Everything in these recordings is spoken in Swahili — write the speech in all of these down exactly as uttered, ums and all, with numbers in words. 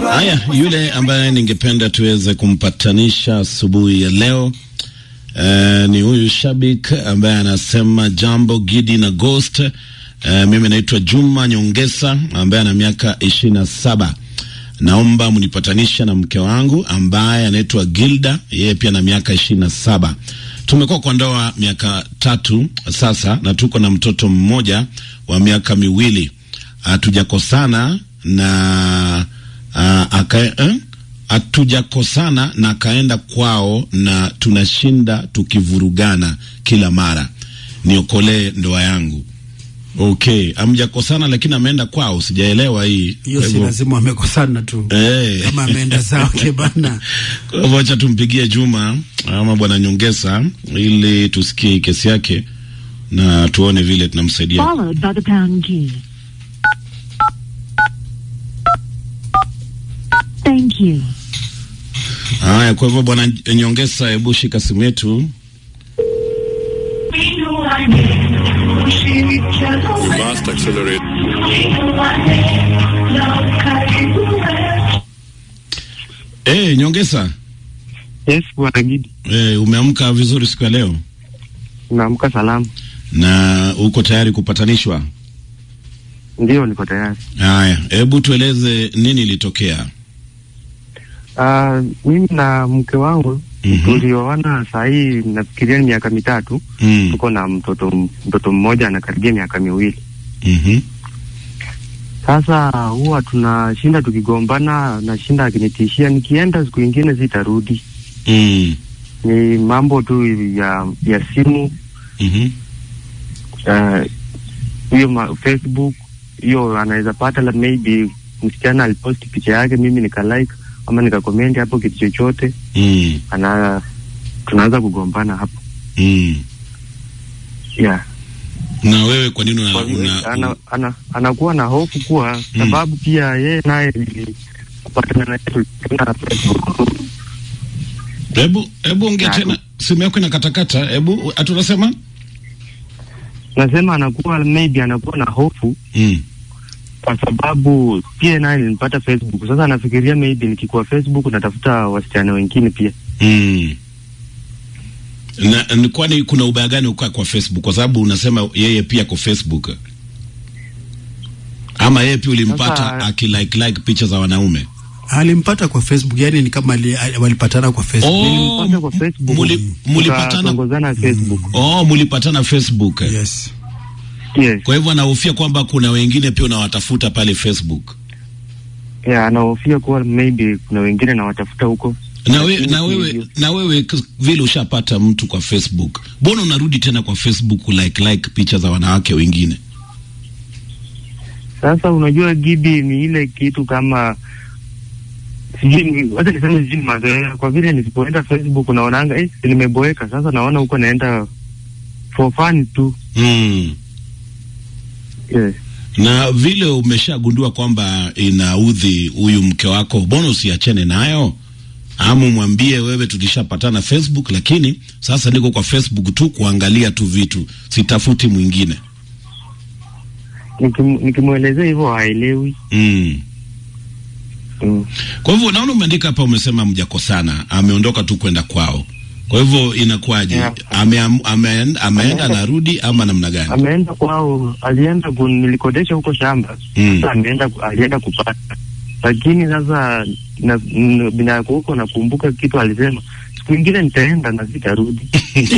Haya, yule ambaye ningependa tuweze kumpatanisha asubuhi ya leo uh, ni huyu shabik ambaye anasema jambo Gidi na Ghost. Uh, mimi naitwa Juma Nyongesa ambaye ana miaka ishirini na saba. Naomba mnipatanisha na mke wangu ambaye anaitwa Gilda, yeye pia na miaka ishirini na saba. Tumekuwa kwa ndoa miaka tatu sasa na tuko na mtoto mmoja wa miaka miwili. Hatujakosana na uh, aka eh? Hatujakosana na kaenda kwao na tunashinda tukivurugana kila mara. Niokolee ndoa yangu. Okay, amjakosana lakini ameenda kwao, sijaelewa hii. Hiyo si lazima amekosana tu. Eh. Kama ameenda zake bana. Kwa hivyo acha tumpigie Juma ama bwana Nyongesa ili tusikie kesi yake na tuone vile tunamsaidia. Followed by the pound key. Thank you. Haya, kwa hivyo bwana Nyongesa, hebu shika simu yetu. Fast accelerate. Eh, Nyongesa. Yes, bwana Gidi. Eh, umeamka vizuri siku ya leo? Naamka salama. Na uko tayari kupatanishwa? Ndio, niko tayari. Haya, hebu tueleze nini ilitokea? Ah, uh, mimi na mke wangu mm -hmm. tulioana saa hii nafikiria ni miaka mitatu. Mm. Tuko na mtoto mtoto mmoja anakaribia miaka miwili. Mhm. Sasa huwa tunashinda tukigombana, nashinda akinitishia nikienda siku nyingine sitarudi. Mm. Ni mambo tu ya ya simu. Mhm. Uh, hiyo Facebook, hiyo anaweza pata la maybe msichana alipost picha yake, mimi nika like ama nika comment hapo kitu chochote. Mm. Ana tunaanza kugombana hapo. Mm. Yeah. Na wewe kwa nini una, una ana, ana, anakuwa na hofu kuwa mm. sababu pia yeye naye kupatana na Facebook. Hebu hebu ongea tena, simu yako inakatakata. Hebu atunasema? Nasema anakuwa maybe anakuwa na hofu. Mm. Kwa sababu pia naye nilipata Facebook. Sasa anafikiria maybe nikikuwa Facebook natafuta wasichana wengine pia. Mm. Na kwani kuna ubaya gani ukaa kwa Facebook? Kwa sababu unasema yeye pia kwa Facebook. Ama yeye pia ulimpata akilike like picha za wanaume? Alimpata kwa Facebook, yani ni kama walipatana kwa Facebook. Oh, nilipata kwa Facebook. Muli, mulipatana kwa Facebook. Oh, mulipatana Facebook. Yes. Yes. Kwa hivyo anahofia kwamba kuna wengine pia unawatafuta pale Facebook. Yeah, anahofia kuwa maybe kuna wengine nawatafuta huko. Na wewe na wewe na wewe vile ushapata mtu kwa Facebook, mbona unarudi tena kwa Facebook like like picha za wanawake wengine? Sasa unajua Gidi, ni ile kitu kama sijui hata niseme sijui mazoea, kwa vile nisipoenda Facebook unaonanga eh nimeboeka. Sasa naona huko naenda for fun tu. Mm. Yes. Na vile umeshagundua kwamba inaudhi huyu mke wako, mbona usiachane nayo? Ama mwambie wewe tulishapatana Facebook, lakini sasa niko kwa Facebook tu kuangalia tu vitu, sitafuti mwingine. Nikim, nikimuelezea hivyo haelewi. Mm. Mm. Kwa hivyo naona umeandika hapa, umesema mjakosana, ameondoka tu kwenda kwao. Kwa hivyo inakuwaje? Yeah. Ame, ame, ameenda narudi ama namna gani? Ameenda kwao, alienda nilikodesha huko shamba. Mm. Sasa ameenda alienda kupata. Lakini sasa na bina huko nakumbuka kitu alisema, siku nyingine nitaenda na sitarudi.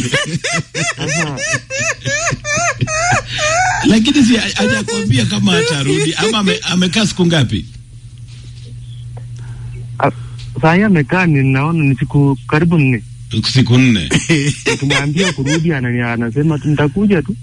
Lakini si hajakwambia kama atarudi ama ame, amekaa siku ngapi? Sasa amekaa ninaona ni siku karibu nne. Siku nne. Tumwambia kurudi anasema nitakuja tu.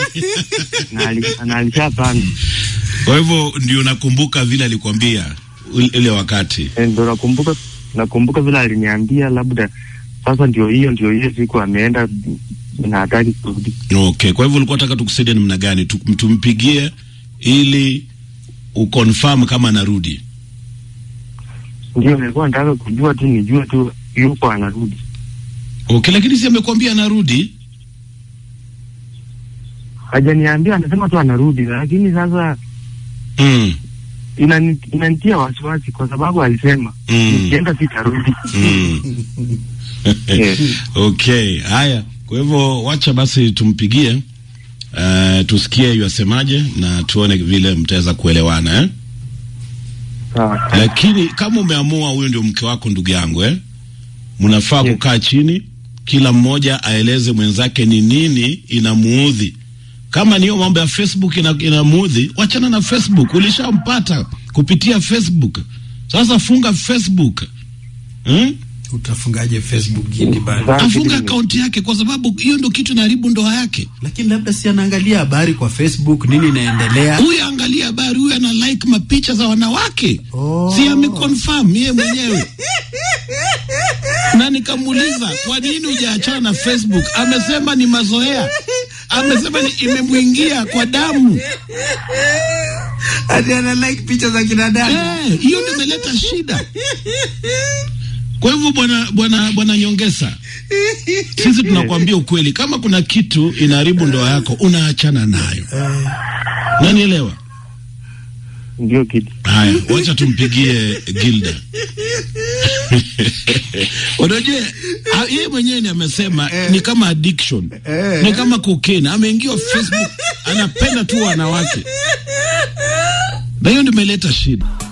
Na alishapanga. Kwa hivyo ndio nakumbuka vile alikwambia ile wakati. E, ndio nakumbuka nakumbuka vile aliniambia, labda sasa ndio hiyo ndio hiyo siku ameenda na hataki kurudi. Okay, kwa hivyo ulikuwa unataka tukusaidie namna gani? Tumpigie ili uconfirm kama anarudi? Ndio nilikuwa nataka kujua tu, nijue tu yupo anarudi. Okay, lakini si amekwambia anarudi? Hajaniambia, anasema tu anarudi, lakini sasa mm. inani- inanitia wasiwasi kwa sababu alisema Mm. nikienda sitarudi. Mm. Yes. Okay, haya. Kwa hivyo wacha basi tumpigie uh, tusikie yasemaje na tuone vile mtaweza kuelewana eh? Sawa. Lakini kama umeamua huyu ndio mke wako, ndugu yangu eh, mnafaa Yes. kukaa chini, kila mmoja aeleze mwenzake ni nini inamuudhi. Kama niyo mambo ya Facebook ina, inamuudhi, wachana na Facebook. Ulishampata kupitia Facebook, sasa funga Facebook hmm? Utafungaje Facebook Gidi bana? Sawa. Afunga akaunti yake, kwa sababu hiyo ndio kitu inaharibu ndoa yake. Lakini labda si anaangalia habari kwa Facebook, nini inaendelea? Huyu angalia habari, huyu ana like mapicha za wanawake. Oh. Si ameconfirm yeye mwenyewe. Na nikamuuliza kwa nini hujaachana na Facebook? Amesema ni mazoea. Amesema ni imemuingia kwa damu. Hadi ana like picha za kina dada. Eh, hiyo ndio imeleta shida. Kwa hivyo bwana bwana bwana Nyongesa, sisi tunakwambia ukweli, kama kuna kitu inaharibu ndoa yako unaachana nayo. Unanielewa? Ndio kitu. Haya, wacha tumpigie Gilda. Unajua yeye mwenyewe ni amesema Eh. ni kama addiction. Eh. Ni kama cocaine. Ameingia Facebook, anapenda tu wanawake. Na hiyo ndio imeleta shida.